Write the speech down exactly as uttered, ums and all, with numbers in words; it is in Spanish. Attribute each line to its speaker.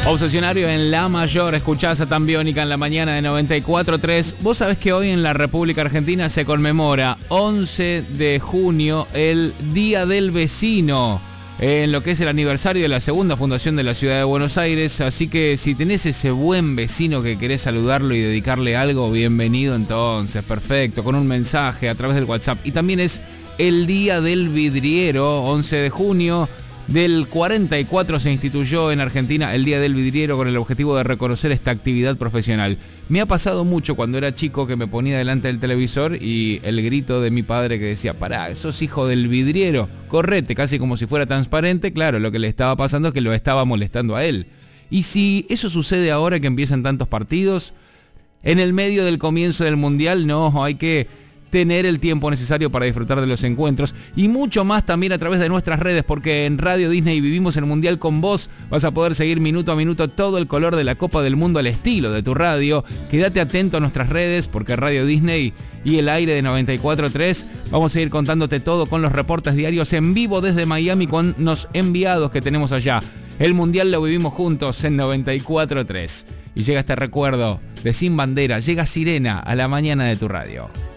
Speaker 1: Obsesionario en La Mayor, escuchás a Tambiónica en la mañana de noventa y cuatro tres. Vos sabés que hoy en la República Argentina se conmemora once de junio el Día del Vecino, en lo que es el aniversario de la segunda fundación de la Ciudad de Buenos Aires. Así que si tenés ese buen vecino que querés saludarlo y dedicarle algo, bienvenido entonces, perfecto, con un mensaje a través del WhatsApp. Y también es el Día del Vidriero, once de junio. Del cuarenta y cuatro se instituyó en Argentina el Día del Vidriero con el objetivo de reconocer esta actividad profesional. Me ha pasado mucho cuando era chico que me ponía delante del televisor y el grito de mi padre que decía: pará, sos hijo del vidriero, correte, casi como si fuera transparente. Claro, lo que le estaba pasando es que lo estaba molestando a él. Y si eso sucede ahora que empiezan tantos partidos, en el medio del comienzo del Mundial, no, hay que tener el tiempo necesario para disfrutar de los encuentros y mucho más también a través de nuestras redes, porque en Radio Disney vivimos el Mundial con vos. Vas a poder seguir minuto a minuto todo el color de la Copa del Mundo al estilo de tu radio. Quédate atento a nuestras redes, porque Radio Disney y el aire de noventa y cuatro tres vamos a ir contándote todo con los reportes diarios en vivo desde Miami con los enviados que tenemos allá. El Mundial lo vivimos juntos en noventa y cuatro tres. Y llega este recuerdo de Sin Bandera, llega Sirena a la mañana de tu radio.